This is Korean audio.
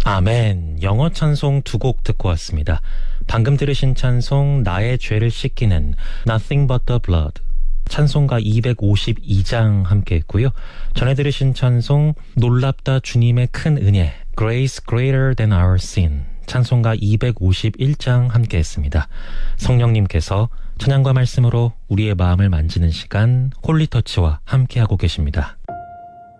아멘. 영어 찬송 두 곡 듣고 왔습니다. 방금 들으신 찬송 나의 죄를 씻기는 Nothing But The Blood, 찬송가 252장 함께 했고요. 전에 들으신 찬송 놀랍다 주님의 큰 은혜 Grace Greater Than Our Sin, 찬송가 251장 함께 했습니다. 성령님께서 찬양과 말씀으로 우리의 마음을 만지는 시간 홀리터치와 함께하고 계십니다.